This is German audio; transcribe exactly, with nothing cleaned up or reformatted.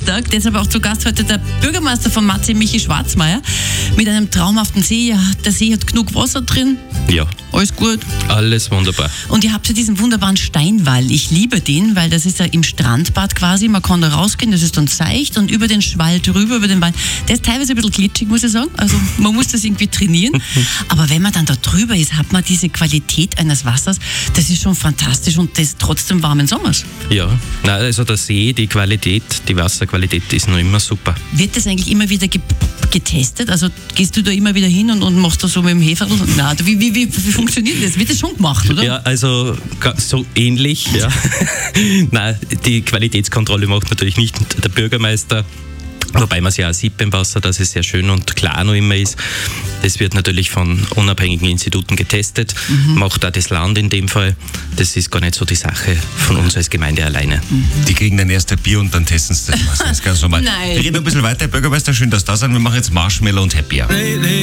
Dienstag. Deshalb auch zu Gast heute der Bürgermeister von Marzing, Michi Schwarzmeier, mit einem traumhaften See. Ja, der See hat genug Wasser drin. Ja. Alles gut. Alles wunderbar. Und ihr habt ja diesen wunderbaren Steinwall. Ich liebe den, weil das ist ja im Strandbad quasi. Man kann da rausgehen, das ist dann seicht und über den Schwall drüber, über den Wall. Der ist teilweise ein bisschen glitschig, muss ich sagen. Also man muss das irgendwie trainieren. Aber wenn man dann da drüber ist, hat man diese Qualität eines Wassers. Das ist schon fantastisch und das trotzdem warmen Sommers. Ja, nein, also der See, die Qualität, die Wasserqualität ist noch immer super. Wird das eigentlich immer wieder ge- getestet? Also gehst du da immer wieder hin und, und machst da so mit dem Heferl? Nein, wie, wie, wie, wie funktioniert das? Wird das schon gemacht, oder? Ja, also so ähnlich, ja. Nein, die Qualitätskontrolle macht natürlich nicht der Bürgermeister. Wobei man es ja auch sieht beim Wasser, dass es sehr schön und klar noch immer ist. Das wird natürlich von unabhängigen Instituten getestet, mhm. macht auch das Land in dem Fall. Das ist gar nicht so die Sache von uns als Gemeinde alleine. Mhm. Die kriegen dann erst ein Bier und dann testen sie das. Das ist ganz normal. Nein. Wir reden ein bisschen weiter, Herr Bürgermeister, schön, dass Sie da sind. Wir machen jetzt Marshmallow und Happy Hour.